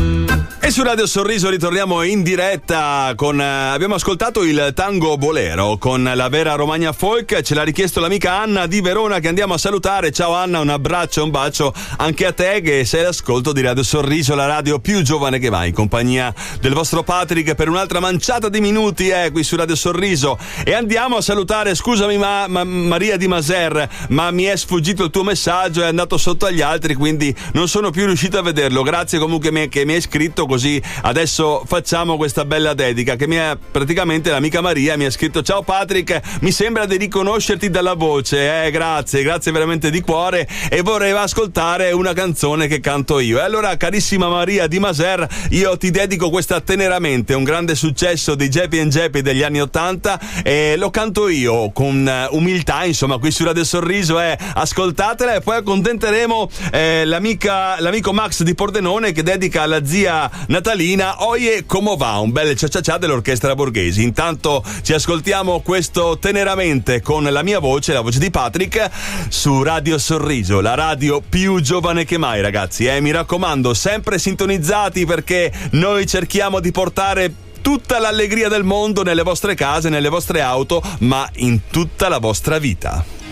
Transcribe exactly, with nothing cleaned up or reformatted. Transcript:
E su Radio Sorriso ritorniamo in diretta con eh, abbiamo ascoltato il tango bolero con la vera Romagna Folk. Ce l'ha richiesto l'amica Anna di Verona, che andiamo a salutare. Ciao Anna, un abbraccio e un bacio anche a te, che sei l'ascolto di Radio Sorriso, la radio più giovane che va, in compagnia del vostro Patrick per un'altra manciata di minuti eh, qui su Radio Sorriso. E andiamo a salutare, scusami ma, ma Maria di Maser, ma mi è sfuggito il tuo messaggio, è andato sotto agli altri, quindi non sono più riuscito a vederlo. Grazie comunque me, che mi hai scritto, così adesso facciamo questa bella dedica che mi è praticamente l'amica Maria mi ha scritto: ciao Patrick, mi sembra di riconoscerti dalla voce, eh grazie, grazie veramente di cuore, e vorrei ascoltare una canzone che canto io. E allora, carissima Maria di Maser, io ti dedico questa Teneramente, un grande successo di Geppi and Geppi degli anni ottanta, e lo canto io con umiltà, insomma, qui su Radio Sorriso, eh, ascoltatela, e poi accontenteremo eh, l'amica, l'amico Max di Pordenone, che dedica alla zia Natalina Oye come va, un bel cia cia cia dell'orchestra Borghesi. Intanto ci ascoltiamo questo Teneramente con la mia voce, la voce di Patrick, su Radio Sorriso, la radio più giovane che mai, ragazzi, eh, mi raccomando, sempre sintonizzati, perché noi cerchiamo di portare tutta l'allegria del mondo nelle vostre case, nelle vostre auto, ma in tutta la vostra vita.